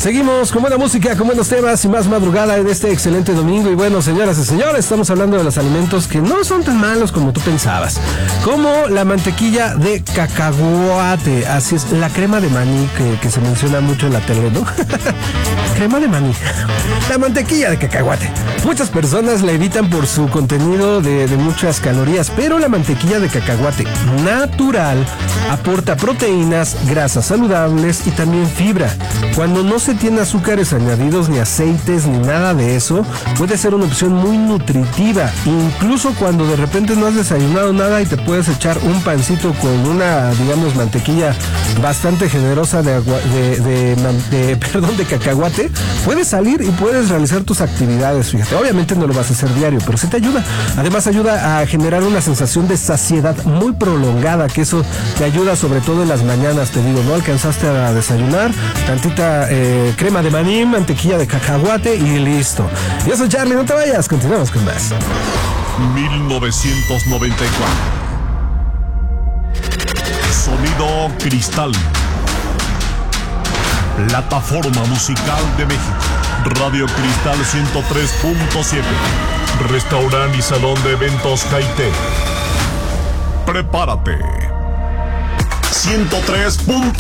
Seguimos con buena música, con buenos temas y más madrugada en este excelente domingo. Y bueno, señoras y señores, estamos hablando de los alimentos que no son tan malos como tú pensabas, como la mantequilla de cacahuate. Así es, la crema de maní que se menciona mucho en la tele, ¿no? Crema de maní, la mantequilla de cacahuate. Muchas personas la evitan por su contenido de muchas calorías, pero la mantequilla de cacahuate natural aporta proteínas, grasas saludables y también fibra. Cuando no se tiene azúcares añadidos, ni aceites, ni nada de eso, puede ser una opción muy nutritiva. Incluso cuando de repente no has desayunado nada y te puedes echar un pancito con una, digamos, mantequilla bastante generosa de cacahuate, puedes salir y puedes realizar tus actividades. Fíjate, obviamente no lo vas a hacer diario, pero sí te ayuda. Además ayuda a generar una sensación de saciedad muy prolongada, que eso te ayuda sobre todo en las mañanas, te digo, ¿no? Alcanzaste a desayunar, tantita crema de maní, mantequilla de cacahuate y listo. Yo soy Charlie, no te vayas, continuamos con más. 1994. Sonido Cristal. Plataforma musical de México. Radio Cristal 103.7. Restaurante y salón de eventos Jaité. Prepárate. 103.